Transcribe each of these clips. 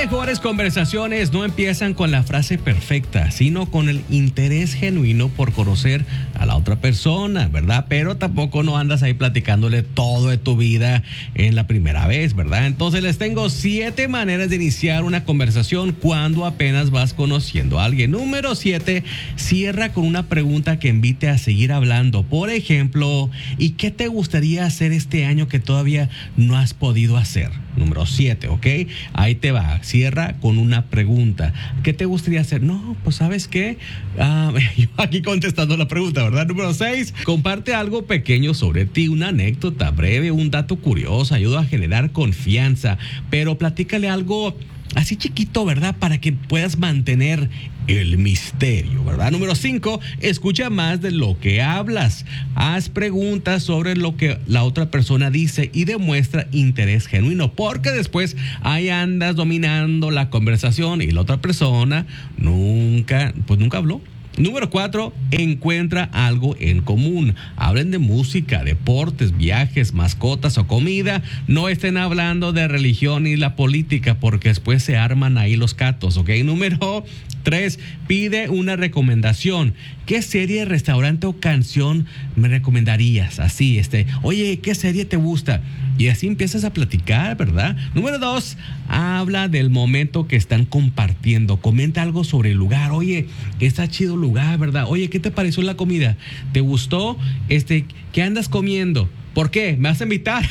mejores conversaciones no empiezan con la frase perfecta, sino con el interés genuino por conocer a la otra persona, ¿verdad? Pero tampoco no andas ahí platicándole todo de tu vida en la primera vez, ¿verdad? Entonces les tengo 7 maneras de iniciar una conversación cuando apenas vas conociendo a alguien. Número 7, cierra con una pregunta que invite a seguir hablando. Por ejemplo, ¿y qué te gustaría hacer este año que todavía no has podido hacer? Número 7, ¿ok? Ahí te va. Cierra con una pregunta. ¿Qué te gustaría hacer? No, pues ¿sabes qué? Yo aquí contestando la pregunta, ¿verdad? Número 6, comparte algo pequeño sobre ti, una anécdota breve, un dato curioso, ayuda a generar confianza, pero platícale algo así chiquito, ¿verdad? Para que puedas mantener el misterio, ¿verdad? Número 5, escucha más de lo que hablas. Haz preguntas sobre lo que la otra persona dice y demuestra interés genuino, porque después ahí andas dominando la conversación y la otra persona nunca habló. Número 4, encuentra algo en común. Hablen de música, deportes, viajes, mascotas o comida. No estén hablando de religión ni la política porque después se arman ahí los catos, ¿ok? Número 3, pide una recomendación. ¿Qué serie, restaurante o canción me recomendarías? Así, oye, ¿qué serie te gusta? Y así empiezas a platicar, ¿verdad? Número 2, habla del momento que están compartiendo. Comenta algo sobre el lugar. Oye, está chido el lugar, ¿verdad? Oye, ¿qué te pareció la comida? ¿Te gustó? ¿Qué andas comiendo? ¿Por qué? ¿Me vas a invitar?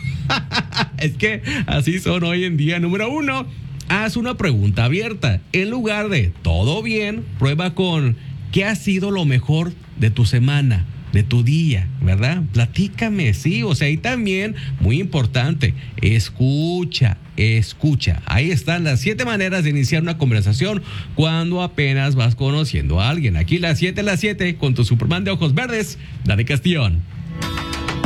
Es que así son hoy en día. Número 1, haz una pregunta abierta. En lugar de todo bien, prueba con ¿qué ha sido lo mejor de tu semana, de tu día, ¿verdad? Platícame, sí, y también, muy importante, escucha. Ahí están las 7 maneras de iniciar una conversación cuando apenas vas conociendo a alguien. Aquí las 7 con tu Superman de ojos verdes, Dani Castillón.